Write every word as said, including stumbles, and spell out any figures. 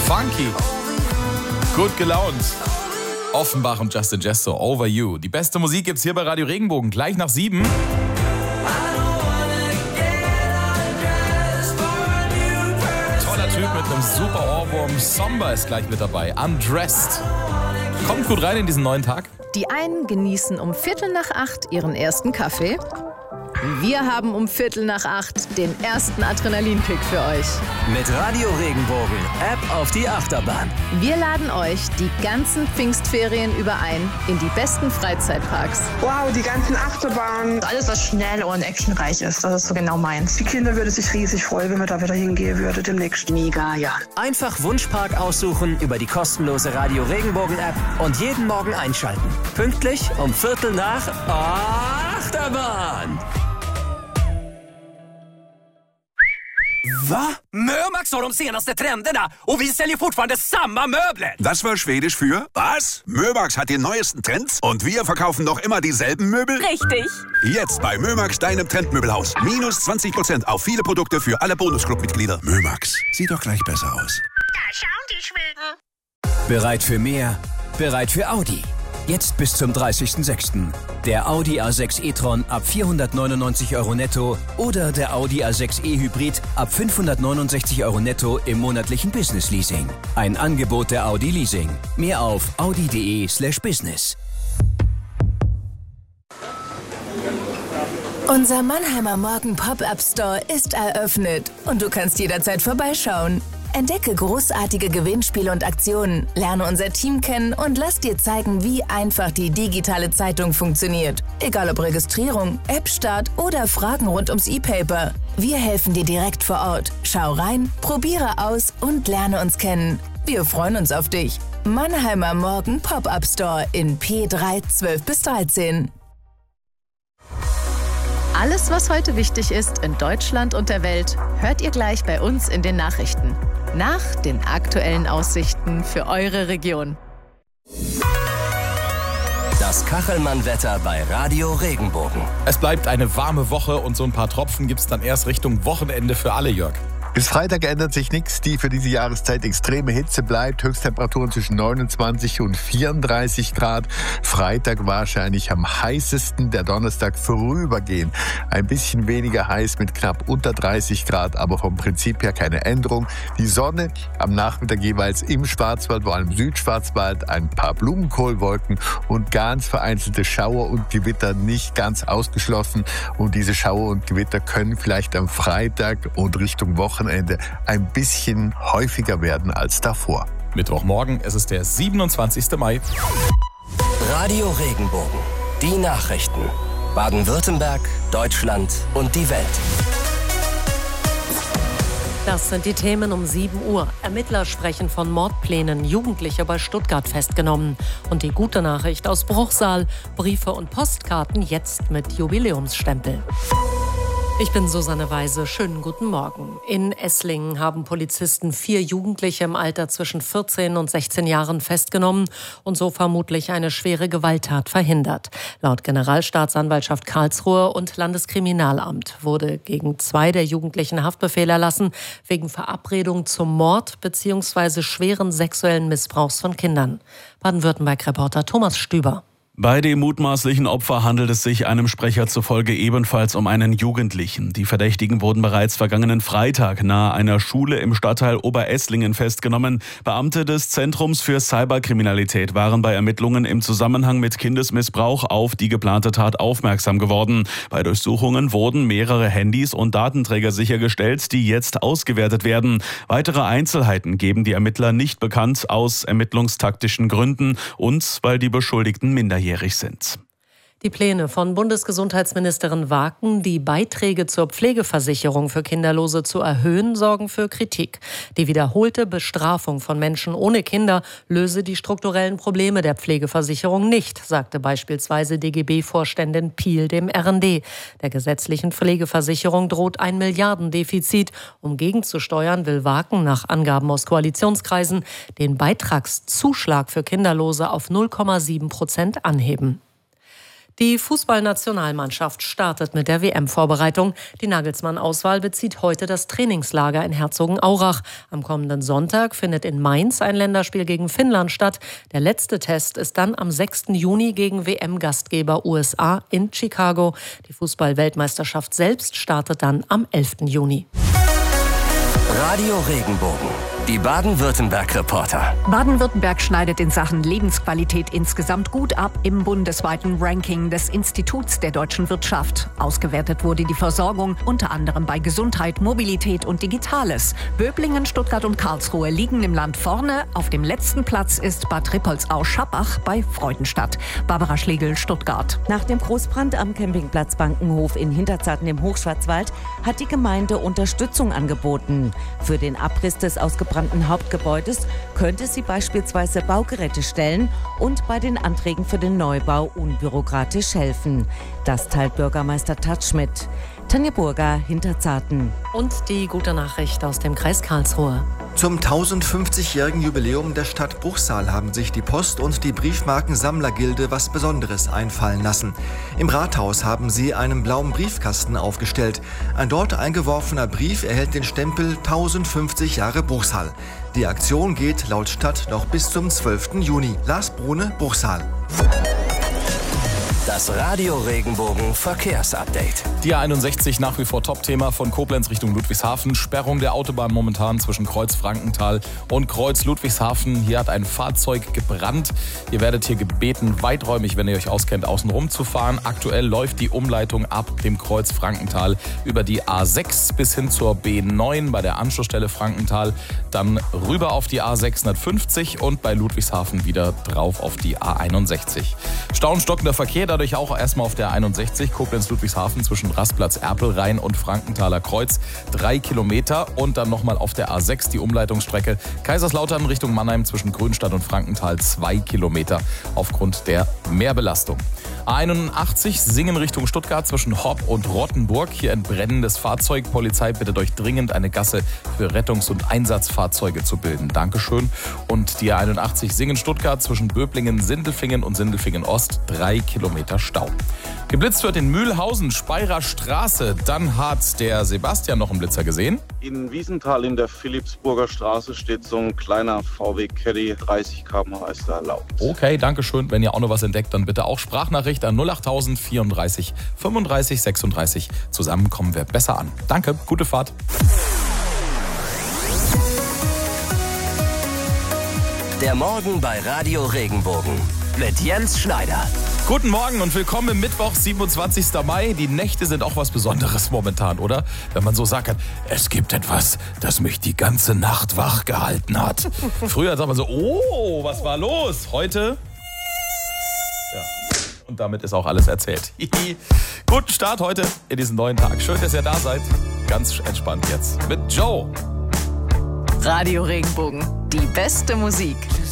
Funky. Gut gelaunt. Offenbach und Justin Jesto, Over You. Die beste Musik gibt's hier bei Radio Regenbogen. Gleich nach sieben. Toller Typ mit einem super Ohrwurm. Somber ist gleich mit dabei. Undressed. Kommt gut rein in diesen neuen Tag. Die einen genießen um Viertel nach acht ihren ersten Kaffee. Wir haben um Viertel nach acht den ersten Adrenalinkick für euch. Mit Radio Regenbogen, App auf die Achterbahn. Wir laden euch die ganzen Pfingstferien über ein in die besten Freizeitparks. Wow, die ganzen Achterbahnen. Alles, was schnell und actionreich ist, das ist so genau meins. Die Kinder würden sich riesig freuen, wenn wir da wieder hingehen würden demnächst. Mega, ja. Einfach Wunschpark aussuchen über die kostenlose Radio Regenbogen App und jeden Morgen einschalten. Pünktlich um Viertel nach Achterbahn. Va? Mömax har de senaste trenderna och vi säljer fortfarande samma möbler. Das war Schwedisch für was? Mömax hat die neuesten Trends und wir verkaufen noch immer dieselben Möbel? Richtig. Jetzt bei Mömax, deinem Trendmöbelhaus. Minus zwanzig Prozent auf viele Produkte für alle Bonusclub-Mitglieder. Mömax, sieht doch gleich besser aus. Da schauen die Schweden. Bereit für mehr? Bereit für Audi. Jetzt bis zum dreißigsten sechsten Der Audi A sechs e-tron ab vierhundertneunundneunzig Euro netto oder der Audi A sechs e-Hybrid ab fünfhundertneunundsechzig Euro netto im monatlichen Business-Leasing. Ein Angebot der Audi Leasing. Mehr auf audi.de slash business. Unser Mannheimer Morgen Pop-Up Store ist eröffnet und du kannst jederzeit vorbeischauen. Entdecke großartige Gewinnspiele und Aktionen, lerne unser Team kennen und lass dir zeigen, wie einfach die digitale Zeitung funktioniert. Egal ob Registrierung, App-Start oder Fragen rund ums E-Paper. Wir helfen dir direkt vor Ort. Schau rein, probiere aus und lerne uns kennen. Wir freuen uns auf dich. Mannheimer Morgen Pop-Up Store in P drei zwölf bis dreizehn. Alles, was heute wichtig ist in Deutschland und der Welt, hört ihr gleich bei uns in den Nachrichten. Nach den aktuellen Aussichten für eure Region. Das Kachelmann-Wetter bei Radio Regenbogen. Es bleibt eine warme Woche und so ein paar Tropfen gibt's dann erst Richtung Wochenende für alle, Jörg. Bis Freitag ändert sich nichts. Die für diese Jahreszeit extreme Hitze bleibt. Höchsttemperaturen zwischen neunundzwanzig und vierunddreißig Grad. Freitag wahrscheinlich am heißesten. Der Donnerstag vorübergehend ein bisschen weniger heiß mit knapp unter dreißig Grad. Aber vom Prinzip her keine Änderung. Die Sonne am Nachmittag jeweils im Schwarzwald, vor allem Südschwarzwald. Ein paar Blumenkohlwolken und ganz vereinzelte Schauer und Gewitter nicht ganz ausgeschlossen. Und diese Schauer und Gewitter können vielleicht am Freitag und Richtung Wochenende ein bisschen häufiger werden als davor. Mittwochmorgen, es ist der siebenundzwanzigsten Mai. Radio Regenbogen. Die Nachrichten. Baden-Württemberg, Deutschland und die Welt. Das sind die Themen um sieben Uhr. Ermittler sprechen von Mordplänen, Jugendliche bei Stuttgart festgenommen. Und die gute Nachricht aus Bruchsal, Briefe und Postkarten jetzt mit Jubiläumsstempel. Ich bin Susanne Weise. Schönen guten Morgen. In Esslingen haben Polizisten vier Jugendliche im Alter zwischen vierzehn und sechzehn Jahren festgenommen und so vermutlich eine schwere Gewalttat verhindert. Laut Generalstaatsanwaltschaft Karlsruhe und Landeskriminalamt wurde gegen zwei der Jugendlichen Haftbefehl erlassen wegen Verabredung zum Mord bzw. schweren sexuellen Missbrauchs von Kindern. Baden-Württemberg-Reporter Thomas Stüber. Bei dem mutmaßlichen Opfer handelt es sich einem Sprecher zufolge ebenfalls um einen Jugendlichen. Die Verdächtigen wurden bereits vergangenen Freitag nahe einer Schule im Stadtteil Oberesslingen festgenommen. Beamte des Zentrums für Cyberkriminalität waren bei Ermittlungen im Zusammenhang mit Kindesmissbrauch auf die geplante Tat aufmerksam geworden. Bei Durchsuchungen wurden mehrere Handys und Datenträger sichergestellt, die jetzt ausgewertet werden. Weitere Einzelheiten geben die Ermittler nicht bekannt aus ermittlungstaktischen Gründen und weil die Beschuldigten minderjährig sind. Die Pläne von Bundesgesundheitsministerin Waken, die Beiträge zur Pflegeversicherung für Kinderlose zu erhöhen, sorgen für Kritik. Die wiederholte Bestrafung von Menschen ohne Kinder löse die strukturellen Probleme der Pflegeversicherung nicht, sagte beispielsweise D G B-Vorständin Piel dem R N D. Der gesetzlichen Pflegeversicherung droht ein Milliardendefizit. Um gegenzusteuern, will Waken nach Angaben aus Koalitionskreisen den Beitragszuschlag für Kinderlose auf null Komma sieben Prozent anheben. Die Fußballnationalmannschaft startet mit der W M-Vorbereitung. Die Nagelsmann-Auswahl bezieht heute das Trainingslager in Herzogenaurach. Am kommenden Sonntag findet in Mainz ein Länderspiel gegen Finnland statt. Der letzte Test ist dann am sechsten Juni gegen W M-Gastgeber U S A in Chicago. Die Fußball-Weltmeisterschaft selbst startet dann am elften Juni. Radio Regenbogen. Die Baden-Württemberg-Reporter. Baden-Württemberg schneidet in Sachen Lebensqualität insgesamt gut ab im bundesweiten Ranking des Instituts der deutschen Wirtschaft. Ausgewertet wurde die Versorgung unter anderem bei Gesundheit, Mobilität und Digitales. Böblingen, Stuttgart und Karlsruhe liegen im Land vorne. Auf dem letzten Platz ist Bad Rippoldsau-Schappach bei Freudenstadt. Barbara Schlegel, Stuttgart. Nach dem Großbrand am Campingplatz Bankenhof in Hinterzarten im Hochschwarzwald hat die Gemeinde Unterstützung angeboten. Für den Abriss des ausgebrannten Hauptgebäudes könnte sie beispielsweise Baugeräte stellen und bei den Anträgen für den Neubau unbürokratisch helfen. Das teilt Bürgermeister Tatschmidt. Tanja Burger, Hinterzarten. Und die gute Nachricht aus dem Kreis Karlsruhe. Zum tausendfünfzigjährigen Jubiläum der Stadt Bruchsal haben sich die Post- und die Briefmarkensammlergilde was Besonderes einfallen lassen. Im Rathaus haben sie einen blauen Briefkasten aufgestellt. Ein dort eingeworfener Brief erhält den Stempel tausendfünfzig Jahre Bruchsal. Die Aktion geht laut Stadt noch bis zum zwölften Juni. Lars Brune, Bruchsal. Das Radio Regenbogen Verkehrsupdate. Die A einundsechzig nach wie vor Top-Thema von Koblenz Richtung Ludwigshafen. Sperrung der Autobahn momentan zwischen Kreuz Frankenthal und Kreuz Ludwigshafen. Hier hat ein Fahrzeug gebrannt. Ihr werdet hier gebeten, weiträumig, wenn ihr euch auskennt, außenrum zu fahren. Aktuell läuft die Umleitung ab dem Kreuz Frankenthal über die A sechs bis hin zur B neun bei der Anschlussstelle Frankenthal. Dann rüber auf die A sechshundertfünfzig und bei Ludwigshafen wieder drauf auf die A einundsechzig. Stauenstockender Verkehr, dadurch auch erstmal auf der einundsechzig, Koblenz-Ludwigshafen zwischen Rastplatz Erpelrhein und Frankenthaler Kreuz, drei Kilometer. Und dann nochmal auf der A sechs die Umleitungsstrecke Kaiserslautern Richtung Mannheim zwischen Grünstadt und Frankenthal, zwei Kilometer aufgrund der Mehrbelastung. A einundachtzig Singen Richtung Stuttgart zwischen Hopp und Rottenburg. Hier ein brennendes Fahrzeug. Polizei bittet euch dringend, eine Gasse für Rettungs- und Einsatzfahrzeuge zu bilden. Dankeschön. Und die A einundachtzig Singen Stuttgart zwischen Böblingen, Sindelfingen und Sindelfingen Ost, drei Kilometer Stau. Geblitzt wird in Mühlhausen, Speyerer Straße. Dann hat der Sebastian noch einen Blitzer gesehen. In Wiesenthal in der Philippsburger Straße steht so ein kleiner V W Caddy, dreißig Kilometer pro Stunde ist da erlaubt. Okay, danke schön. Wenn ihr auch noch was entdeckt, dann bitte auch Sprachnachricht an null achttausend vierunddreißig fünfunddreißig sechsunddreißig. Zusammen kommen wir besser an. Danke, gute Fahrt. Der Morgen bei Radio Regenbogen mit Jens Schneider. Guten Morgen und willkommen im Mittwoch, siebenundzwanzigsten Mai. Die Nächte sind auch was Besonderes momentan, oder? Wenn man so sagt, es gibt etwas, das mich die ganze Nacht wach gehalten hat. Früher sagt man so, oh, was war los? Heute? Ja. Und damit ist auch alles erzählt. Guten Start heute in diesen neuen Tag. Schön, dass ihr da seid. Ganz entspannt jetzt mit Joe. Radio Regenbogen, die beste Musik.